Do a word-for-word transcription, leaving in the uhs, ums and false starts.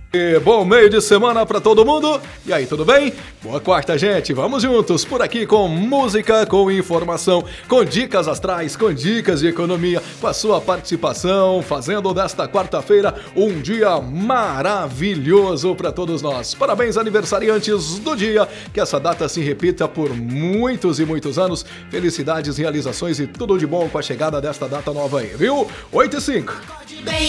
E bom meio de semana pra todo mundo. E aí, tudo bem? Boa quarta, gente. Vamos juntos por aqui com música, com informação, com dicas astrais, com dicas de economia, com a sua participação, fazendo desta quarta-feira um dia maravilhoso pra todos nós. Parabéns, aniversariantes do dia. Que essa data se repita por muitos e muitos anos. Felicidades, realizações e tudo de bom com a chegada desta data nova aí, viu? oito e cinco.